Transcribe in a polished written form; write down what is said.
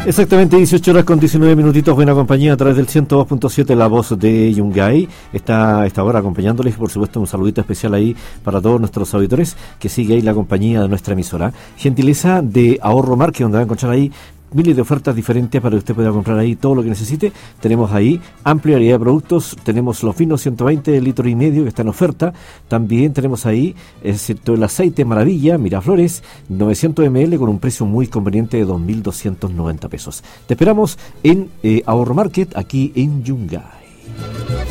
Exactamente 18 horas con 19 minutitos, buena compañía a través del 102.7, la voz de Yungay. Está a esta hora acompañándoles, por supuesto un saludito especial ahí para todos nuestros auditores, que sigue ahí la compañía de nuestra emisora. Gentileza de Ahorro Market, donde va a encontrar ahí miles de ofertas diferentes para que usted pueda comprar ahí todo lo que necesite. Tenemos ahí amplia variedad de productos. Tenemos los vinos 120 litros y medio que está en oferta. También tenemos ahí el aceite Maravilla Miraflores 900 ml con un precio muy conveniente de 2.290 pesos. Te esperamos en Ahorro Market aquí en Yungay.